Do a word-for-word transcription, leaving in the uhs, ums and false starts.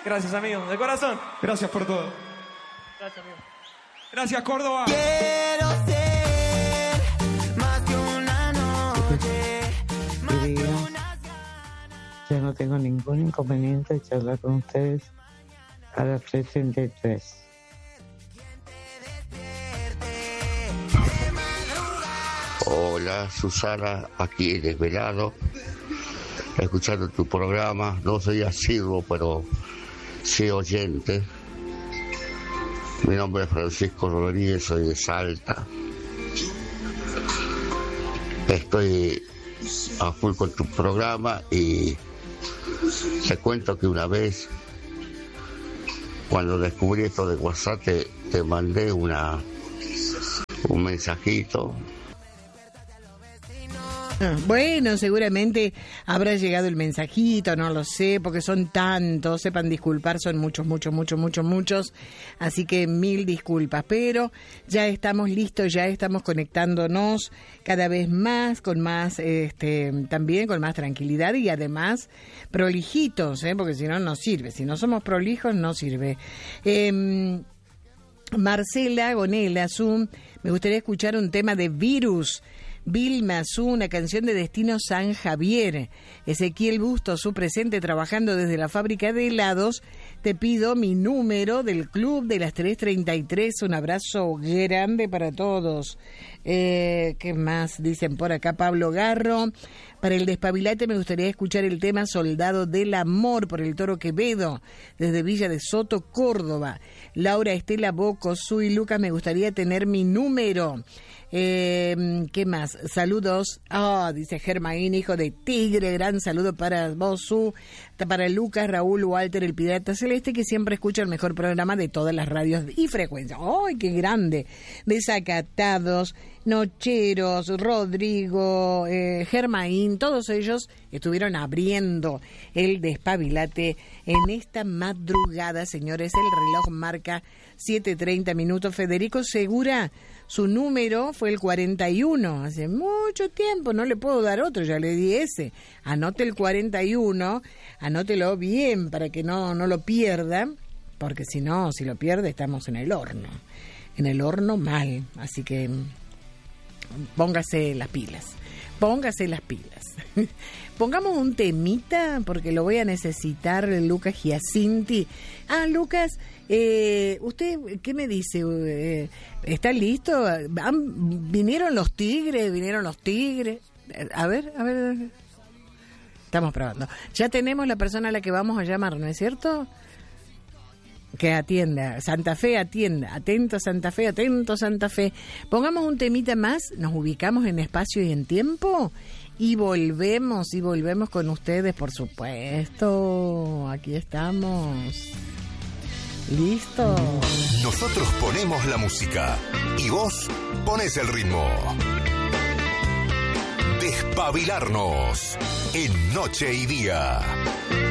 Gracias, amigo, de corazón. Gracias por todo. Gracias, amigo. Gracias, Córdoba. Quiero ser más que una noche, más que unas ganas. Yo no tengo ningún inconveniente de charlar con ustedes a las tres treinta y tres. Hola, Susana, aquí desvelado, escuchando tu programa. No soy asiduo, pero sí oyente. Mi nombre es Francisco Rodríguez, soy de Salta. Estoy a full con tu programa y te cuento que una vez, cuando descubrí esto de WhatsApp, te, te mandé una un mensajito. Bueno, seguramente habrá llegado el mensajito, no lo sé, porque son tantos, sepan disculpar, son muchos, muchos, muchos, muchos, muchos, así que mil disculpas, pero ya estamos listos, ya estamos conectándonos cada vez más, con más, este, también con más tranquilidad y además prolijitos, ¿eh? Porque si no, no sirve, si no somos prolijos, no sirve. Eh, Marcela Gonela, Zoom, me gustaría escuchar un tema de Virus. Vilma, Su, una canción de Destino San Javier. Ezequiel Busto, su presente trabajando desde la fábrica de helados. Te pido mi número del club de las tres treinta y tres. Un abrazo grande para todos. Eh, ¿Qué más dicen por acá? Pablo Garro. Para el despabilate me gustaría escuchar el tema Soldado del Amor por el Toro Quevedo, desde Villa de Soto, Córdoba. Laura Estela Boco, Su y Lucas, me gustaría tener mi número. Eh, ¿Qué más? Saludos. Ah, oh, dice Germain, hijo de Tigre. Gran saludo para vos, Su. Para Lucas, Raúl, Walter, el Pirata Celeste, que siempre escucha el mejor programa de todas las radios y frecuencias. ¡Ay, qué grande! Desacatados, Nocheros, Rodrigo, eh, Germain, todos ellos estuvieron abriendo el despabilate en esta madrugada, señores. El reloj marca siete treinta minutos. Federico Segura, su número fue el cuarenta y uno. Hace mucho tiempo, no le puedo dar otro, ya le di ese. Anote el cuarenta y uno, anótelo bien para que no, no lo pierda, porque si no, si lo pierde, estamos en el horno. En el horno mal, así que póngase las pilas, póngase las pilas. Pongamos un temita, porque lo voy a necesitar, Lucas Giacinti. Ah, Lucas, eh, ¿usted qué me dice? Eh, ¿Está listo? ¿Han, ¿Vinieron los tigres? ¿Vinieron los tigres? A ver, a ver. Estamos probando. Ya tenemos la persona a la que vamos a llamar, ¿no es cierto? Que atienda. Santa Fe atienda. Atento Santa Fe, atento Santa Fe. Pongamos un temita más, nos ubicamos en espacio y en tiempo y volvemos, y volvemos con ustedes, por supuesto. Aquí estamos. ¿Listo? Nosotros ponemos la música y vos pones el ritmo. Despabilarnos en Noche y Día.